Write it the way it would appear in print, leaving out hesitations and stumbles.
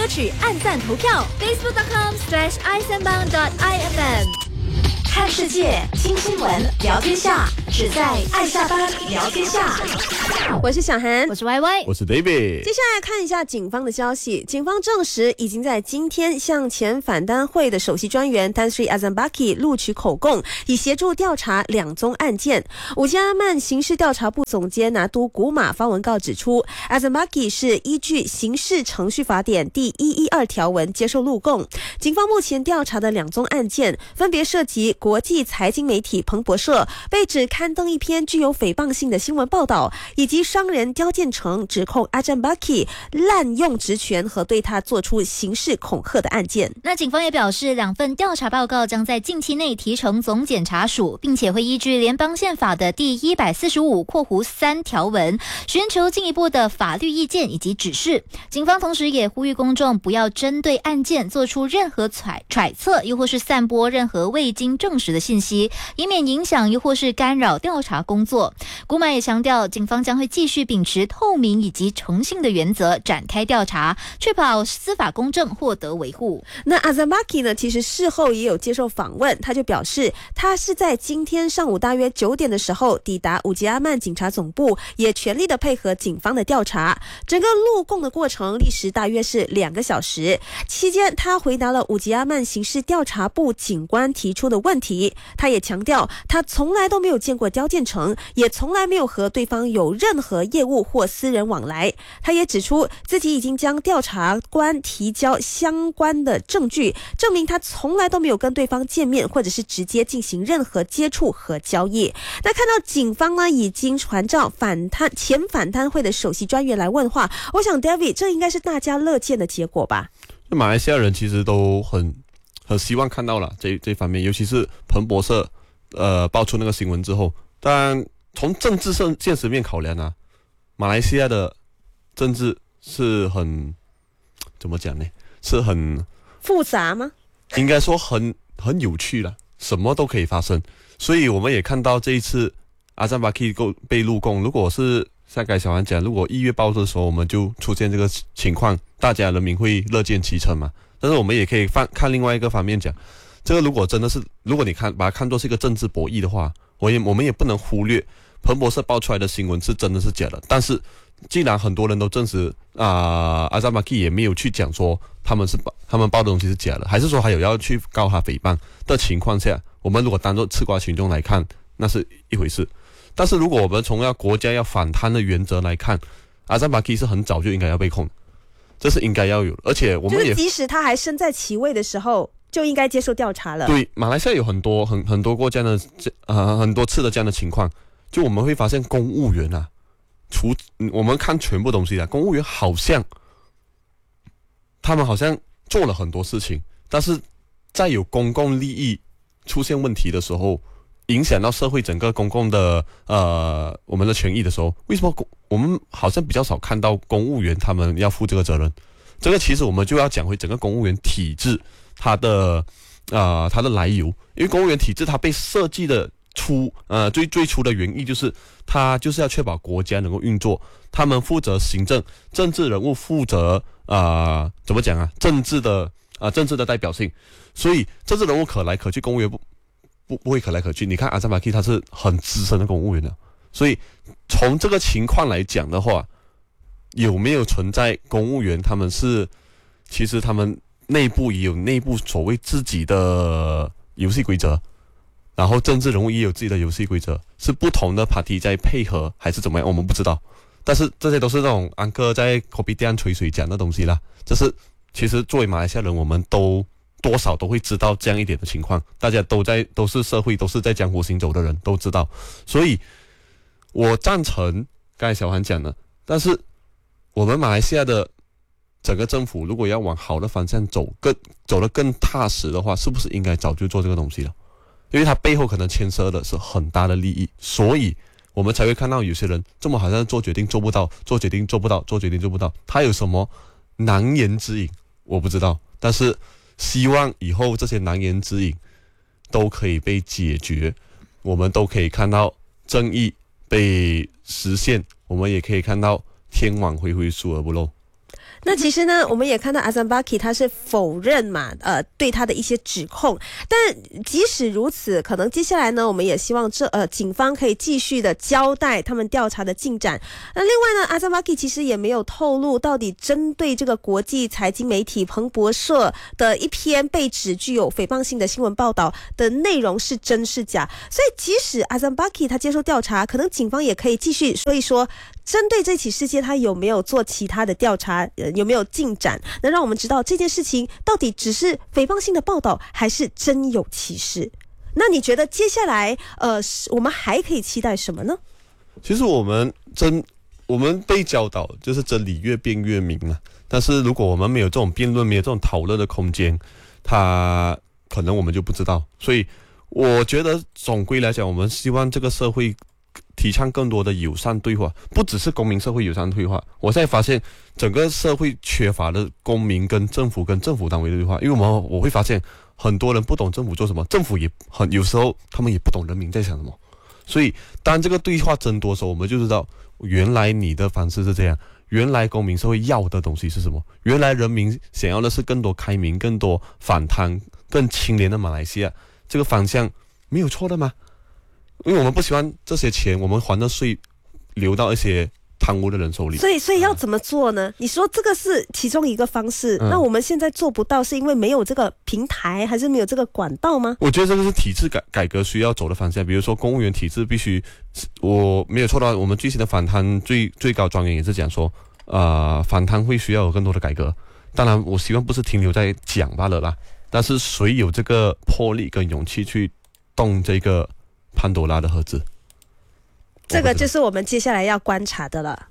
曲、按赞投票 facebook.com/isanbang.ifm。看世界，听新闻，聊天下，只在爱下班聊天下。 我是小涵， 我是 YY， 我是 David。 接下来看一下警方的消息。警方证实，已经在今天向前反贪会的首席专员 Tan Sri Azam Baki 录取口供，以协助调查两宗案件。五加阿曼刑事调查部总监拿督古马发文告指出 ，Azam Baki 是依据刑事程序法典第112条文接受录供。警方目前调查的两宗案件，分别涉及国际财经媒体彭博社被指刊登一篇具有诽谤性的新闻报道，以及商人刁建成指控Azam Baki 滥用职权和对他做出刑事恐吓的案件。 那警方也表示，两份调查报告将在近期内提呈总检察署，并且会依据联邦宪法的第145(3) 条文，寻求进一步的法律意见以及指示。警方同时也呼吁公众不要针对案件做出任何揣测，又或是散播任何未经证实的信息，以免影响又或是干扰调查工作。古马也强调，警方将会继续秉持透明以及诚信的原则展开调查，确保司法公正获得维护。 那 Azam Baki 呢，其实事后也有接受访问，他就表示他是在今天上午大约9点的时候抵达五吉阿曼警察总部，也全力的配合警方的调查。整个录供的过程历时大约是2个小时，期间他回答了五吉阿曼刑事调查部警官提出的问题。他也强调，他从来都没有见过刁建成，也从来没有和对方有任何业务或私人往来。他也指出自己已经将调查官提交相关的证据，证明他从来都没有跟对方见面，或者是直接进行任何接触和交易。那看到警方呢已经传召前反贪会的首席专员来问话，我想 David 这应该是大家乐见的结果吧。 马来西亚人其实都很希望看到了这方面，尤其是彭博社爆出那个新闻之后。当然从政治现实面考量啊，马来西亚的政治是很怎么讲呢？是很复杂吗？ 应该说很有趣了，什么都可以发生。所以我们也看到这一次Azam Baki被录供，如果是像刚才小韩讲，如果1月报的时候我们就出现这个情况，大家人民会乐见其成嘛。但是我们也可以看另外一个方面讲，这个如果真的是，如果你把它看作是一个政治博弈的话，我们也不能忽略彭博社爆出来的新闻是真的是假的。但是既然很多人都证实Azam Baki 也没有去讲说他们报的东西是假的，还是说还有要去告他诽谤的情况下，我们如果当作吃瓜群众来看，那是一回事。但是如果我们从国家要反贪的原则来看，Azam Baki 是很早就应该要被控，这是应该要有的。而且我们也就是即使他还身在其位的时候就应该接受调查了。 对，马来西亚有很多过这样的很多次的这样的情况，就我们会发现公务员啊，我们看全部东西啊，公务员他们好像做了很多事情，但是在有公共利益出现问题的时候，影响到社会整个公共的我们的权益的时候，为什么我们好像比较少看到公务员他们要负这个责任？这个其实我们就要讲回整个公务员体制它的来由。因为公务员体制它被设计的最初的原意就是它就是要确保国家能够运作，他们负责行政，政治人物负责怎么讲啊，政治的代表性。所以政治人物可来可去，公务员不会可来可去。你看Azam Baki他是很资深的公务员的，所以从这个情况来讲的话，有没有存在公务员其实他们内部也有内部所谓自己的游戏规则，然后政治人物也有自己的游戏规则，是不同的 party 在配合还是怎么样，我们不知道。但是这些都是那种安哥在 Kopitiam 吹水讲的东西啦。这是其实作为马来西亚人，我们都多少都会知道这样一点的情况，大家都是社会，都是在江湖行走的人，都知道。所以我赞成刚才小韩讲的，但是我们马来西亚的整个政府如果要往好的方向走得更踏实的话，是不是应该早就做这个东西了？因为它背后可能牵涉的是很大的利益，所以我们才会看到有些人这么好像做决定做不到，做决定做不到，做决定做不到，他有什么难言之隐我不知道，但是希望以后这些难言之隐都可以被解决，我们都可以看到正义被实现，我们也可以看到天网恢恢疏而不漏。 那其实呢，我们也看到阿赞巴基他是否认嘛，对他的一些指控。但即使如此，可能接下来呢，我们也希望警方可以继续的交代他们调查的进展。那另外呢，阿赞巴基其实也没有透露到底针对这个国际财经媒体彭博社的一篇被指具有诽谤性的新闻报道的内容是真是假。所以即使阿赞巴基他接受调查，可能警方也可以继续说一说，针对这起事件他有没有做其他的调查，有没有进展，能让我们知道这件事情到底只是诽谤性的报道还是真有其事。那你觉得接下来我们还可以期待什么呢？ 其实我们被教导就是真理越辩越明了，但是如果我们没有这种辩论，没有这种讨论的空间，可能我们就不知道。所以我觉得总归来讲，我们希望这个社会提倡更多的友善对话，不只是公民社会友善对话。我现在发现整个社会缺乏的公民跟政府单位的对话，因为我会发现很多人不懂政府做什么，政府也有时候他们也不懂人民在想什么。所以当这个对话增多的时候，我们就知道原来你的方式是这样，原来公民社会要的东西是什么，原来人民想要的是更多开明、更多反贪、更清廉的马来西亚，这个方向没有错的吗？因为我们不希望这些钱我们还的税流到一些贪污的人手里。 所以要怎么做呢？你说这个是其中一个方式，那我们现在做不到，是因为没有这个平台，还是没有这个管道吗？ 我觉得这个是体制改革需要走的方向。比如说公务员体制必须，我没有错的话，我们最新的反贪最高专员也是讲说，反贪会需要有更多的改革。当然我希望不是停留在讲罢了啦，但是谁有这个魄力跟勇气去动这个潘多拉的盒子， 这个就是我们接下来要观察的了。